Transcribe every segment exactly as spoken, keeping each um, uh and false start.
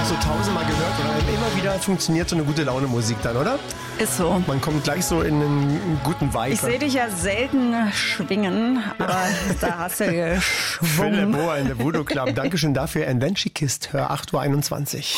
so tausendmal gehört und immer wieder funktioniert so eine gute Laune-Musik dann, oder? Ist so. Man kommt gleich so in einen guten Vibe. Ich sehe dich ja selten schwingen, aber da hast du geschwungen. Philipp Mohr in der Voodoo Club. Dankeschön dafür. And then she kissed her, acht Uhr einundzwanzig.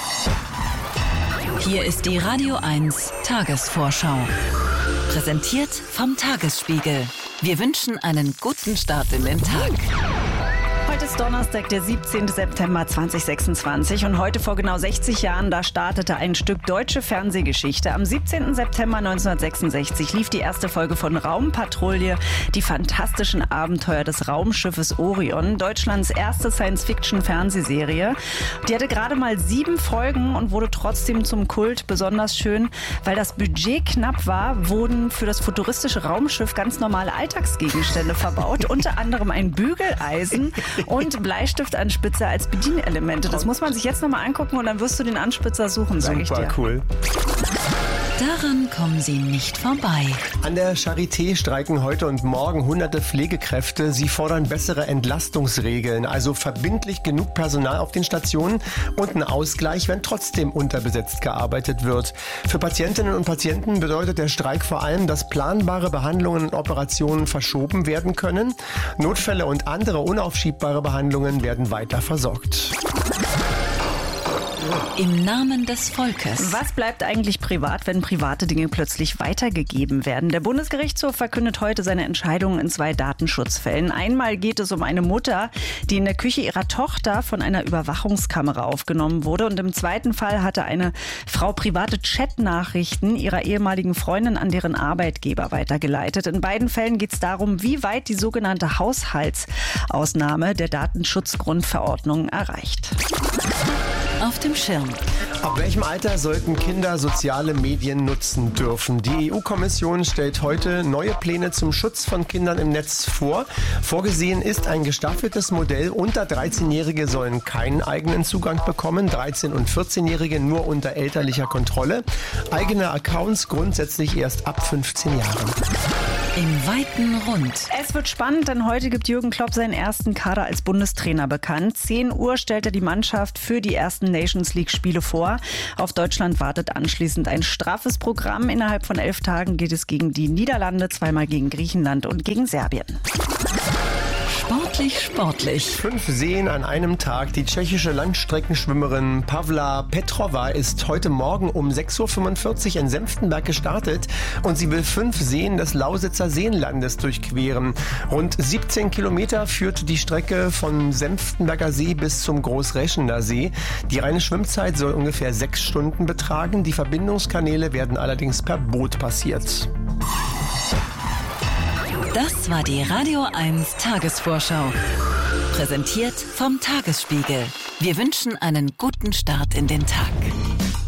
Hier ist die Radio eins Tagesvorschau. Präsentiert vom Tagesspiegel. Wir wünschen einen guten Start in den Tag. Heute ist Donnerstag, der siebzehnten September zweitausendsechsundzwanzig und heute vor genau sechzig Jahren, da startete ein Stück deutsche Fernsehgeschichte. Am siebzehnten September neunzehnhundertsechsundsechzig lief die erste Folge von Raumpatrouille, die fantastischen Abenteuer des Raumschiffes Orion, Deutschlands erste Science-Fiction-Fernsehserie. Die hatte gerade mal sieben Folgen und wurde trotzdem zum Kult, besonders schön, weil das Budget knapp war, wurden für das futuristische Raumschiff ganz normale Alltagsgegenstände verbaut, unter anderem ein Bügeleisen und Bleistiftanspitzer als Bedienelemente. Das muss man sich jetzt nochmal angucken und dann wirst du den Anspitzer suchen, sage ich dir. Super cool. Daran kommen Sie nicht vorbei. An der Charité streiken heute und morgen hunderte Pflegekräfte. Sie fordern bessere Entlastungsregeln, also verbindlich genug Personal auf den Stationen und einen Ausgleich, wenn trotzdem unterbesetzt gearbeitet wird. Für Patientinnen und Patienten bedeutet der Streik vor allem, dass planbare Behandlungen und Operationen verschoben werden können. Notfälle und andere unaufschiebbare Behandlungen werden weiter versorgt. Im Namen des Volkes. Was bleibt eigentlich privat, wenn private Dinge plötzlich weitergegeben werden? Der Bundesgerichtshof verkündet heute seine Entscheidungen in zwei Datenschutzfällen. Einmal geht es um eine Mutter, die in der Küche ihrer Tochter von einer Überwachungskamera aufgenommen wurde. Und im zweiten Fall hatte eine Frau private Chatnachrichten ihrer ehemaligen Freundin an deren Arbeitgeber weitergeleitet. In beiden Fällen geht es darum, wie weit die sogenannte Haushaltsausnahme der Datenschutzgrundverordnung erreicht. Auf dem Schirm. Ab welchem Alter sollten Kinder soziale Medien nutzen dürfen? Die E U-Kommission stellt heute neue Pläne zum Schutz von Kindern im Netz vor. Vorgesehen ist ein gestaffeltes Modell. Unter dreizehnjährige sollen keinen eigenen Zugang bekommen, dreizehn- und vierzehnjährige nur unter elterlicher Kontrolle. Eigene Accounts grundsätzlich erst ab fünfzehn Jahren. Im weiten Rund. Es wird spannend, denn heute gibt Jürgen Klopp seinen ersten Kader als Bundestrainer bekannt. zehn Uhr stellt er die Mannschaft für die ersten Nations League-Spiele vor. Auf Deutschland wartet anschließend ein straffes Programm. Innerhalb von elf Tagen geht es gegen die Niederlande, zweimal gegen Griechenland und gegen Serbien. Sportlich, sportlich. Fünf Seen an einem Tag. Die tschechische Langstreckenschwimmerin Pavla Petrova ist heute Morgen um sechs Uhr fünfundvierzig in Senftenberg gestartet und sie will fünf Seen des Lausitzer Seenlandes durchqueren. Rund siebzehn Kilometer führt die Strecke vom Senftenberger See bis zum Großräschener See. Die reine Schwimmzeit soll ungefähr sechs Stunden betragen. Die Verbindungskanäle werden allerdings per Boot passiert. Das war die Radio eins Tagesvorschau. Präsentiert vom Tagesspiegel. Wir wünschen einen guten Start in den Tag.